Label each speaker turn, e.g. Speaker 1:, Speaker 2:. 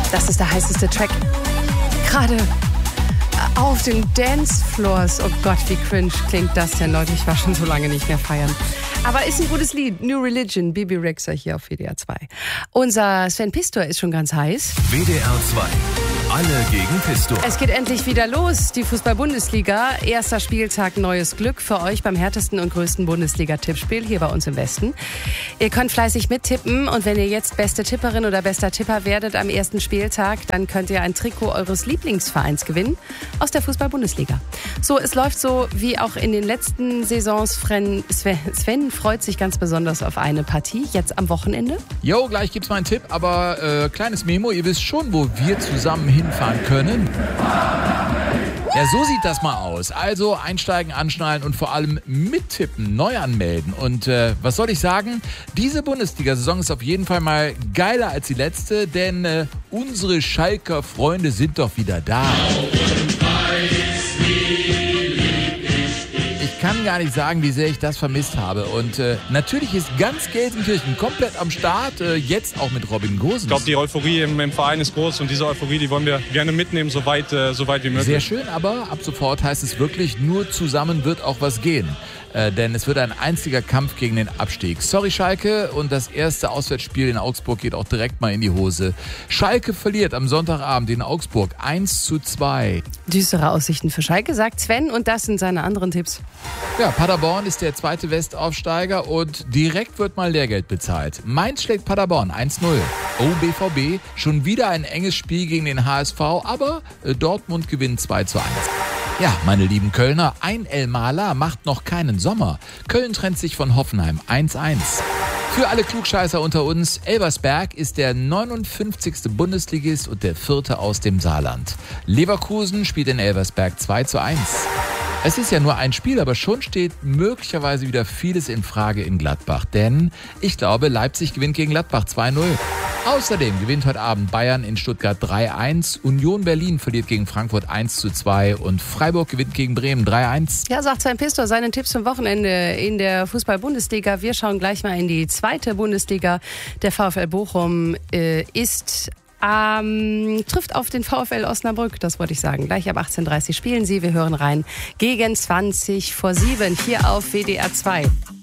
Speaker 1: Das ist der heißeste Track. Gerade auf den Dancefloors. Oh Gott, wie cringe klingt das denn, Leute? Ich war schon so lange nicht mehr feiern. Aber ist ein gutes Lied. New Religion, Bibi Rexha hier auf WDR 2. Unser Sven Pistor ist schon ganz heiß.
Speaker 2: WDR 2. Alle gegen Pistor.
Speaker 1: Es geht endlich wieder los, die Fußball-Bundesliga. Erster Spieltag, neues Glück für euch beim härtesten und größten Bundesliga-Tippspiel hier bei uns im Westen. Ihr könnt fleißig mittippen und wenn ihr jetzt beste Tipperin oder bester Tipper werdet am ersten Spieltag, dann könnt ihr ein Trikot eures Lieblingsvereins gewinnen aus der Fußball-Bundesliga. So, es läuft so wie auch in den letzten Saisons. Sven freut sich ganz besonders auf eine Partie, jetzt am Wochenende.
Speaker 3: Jo, gleich gibt's mal einen Tipp, aber kleines Memo, ihr wisst schon, wo wir zusammen hinfahren können. Ja, so sieht das mal aus. Also einsteigen, anschnallen und vor allem mittippen, neu anmelden. Und was soll ich sagen? Diese Bundesliga-Saison ist auf jeden Fall mal geiler als die letzte, denn unsere Schalker Freunde sind doch wieder da. Ich kann gar nicht sagen, wie sehr ich das vermisst habe. Und natürlich ist ganz Gelsenkirchen komplett am Start, jetzt auch mit Robin Gosens.
Speaker 4: Ich glaube, die Euphorie im Verein ist groß und diese Euphorie, die wollen wir gerne mitnehmen, so weit wie möglich.
Speaker 3: Sehr schön, aber ab sofort heißt es wirklich, nur zusammen wird auch was gehen. Denn es wird ein einziger Kampf gegen den Abstieg. Sorry Schalke, und das erste Auswärtsspiel in Augsburg geht auch direkt mal in die Hose. Schalke verliert am Sonntagabend in Augsburg 1:2.
Speaker 1: Düstere Aussichten für Schalke, sagt Sven, und das sind seine anderen Tipps.
Speaker 3: Ja, Paderborn ist der zweite Westaufsteiger und direkt wird mal Lehrgeld bezahlt. Mainz schlägt Paderborn 1:0. Oh, BVB, schon wieder ein enges Spiel gegen den HSV, aber Dortmund gewinnt 2:1. Ja, meine lieben Kölner, ein El Maler macht noch keinen Sommer. Köln trennt sich von Hoffenheim 1:1. Für alle Klugscheißer unter uns, Elversberg ist der 59. Bundesligist und der 4. aus dem Saarland. Leverkusen spielt in Elversberg 2:1. Es ist ja nur ein Spiel, aber schon steht möglicherweise wieder vieles in Frage in Gladbach. Denn ich glaube, Leipzig gewinnt gegen Gladbach 2:0. Außerdem gewinnt heute Abend Bayern in Stuttgart 3:1, Union Berlin verliert gegen Frankfurt 1:2 und Freiburg gewinnt gegen Bremen 3:1.
Speaker 1: Ja, sagt Sven Pistor, seine Tipps zum Wochenende in der Fußball-Bundesliga. Wir schauen gleich mal in die zweite Bundesliga. Der VfL Bochum trifft auf den VfL Osnabrück, das wollte ich sagen. Gleich ab 18:30 spielen sie. Wir hören rein gegen 7:20 hier auf WDR 2.